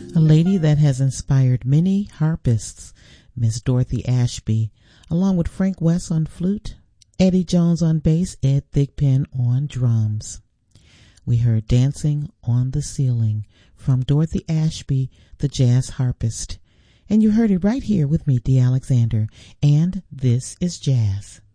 A lady that has inspired many harpists, Miss Dorothy Ashby, along with Frank West on flute, Eddie Jones on bass, Ed Thigpen on drums. We heard Dancing on the Ceiling from Dorothy Ashby, the jazz harpist. And you heard it right here with me, Dee Alexander, and this is Jazz.